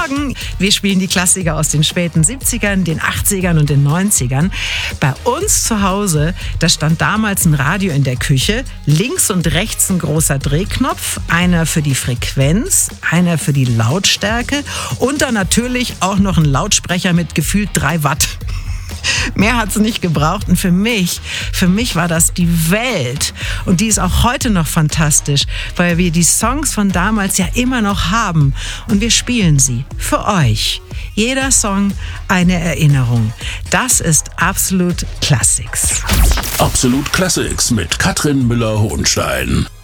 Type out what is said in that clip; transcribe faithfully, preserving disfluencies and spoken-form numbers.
Morgen. Wir spielen die Klassiker aus den späten siebzigern, den achtzigern und den neunzigern. Bei uns zu Hause, da stand damals ein Radio in der Küche. Links und rechts ein großer Drehknopf. Einer für die Frequenz, einer für die Lautstärke und dann natürlich auch noch ein Lautsprecher mit gefühlt drei Watt. Mehr hat es nicht gebraucht und für mich, für mich war das die Welt und die ist auch heute noch fantastisch, weil wir die Songs von damals ja immer noch haben und wir spielen sie für euch. Jeder Song eine Erinnerung. Das ist Absolut Classics. Absolut Classics mit Katrin Müller-Hohenstein.